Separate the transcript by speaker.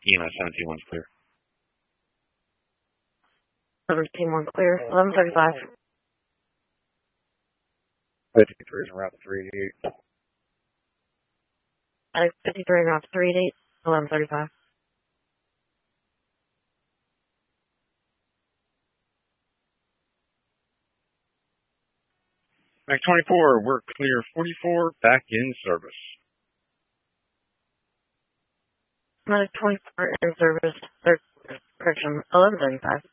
Speaker 1: EMS 17-1's clear.
Speaker 2: 17-1 clear. 1135.
Speaker 1: 53 is en route to 388.
Speaker 2: 53 en route to 388. 1135.
Speaker 1: Mac 24, we're clear 44, back in service.
Speaker 2: Mac 24 in service. Correction, 1135.